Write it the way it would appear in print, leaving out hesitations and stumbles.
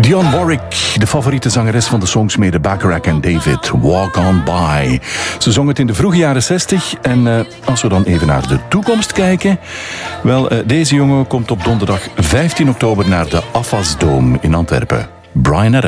Dionne Warwick, de favoriete zangeres van de songsmeden Bacharach en David, Walk On By. Ze zong het in de vroege jaren 60 en als we dan even naar de toekomst kijken, wel, deze jongen komt op donderdag 15 oktober naar de Afasdome in Antwerpen. Bryan Adams.